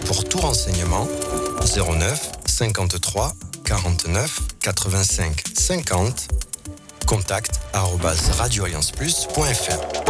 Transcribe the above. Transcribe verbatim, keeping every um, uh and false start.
Pour tout renseignement, zéro neuf cinquante-trois quarante-neuf quatre-vingt-cinq cinquante, contact arobase radio alliance plus point f r.